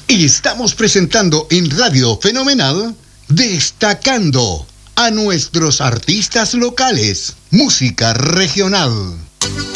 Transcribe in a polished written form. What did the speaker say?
Y estamos presentando en Radio Fenomenal, destacando a nuestros artistas locales, música regional.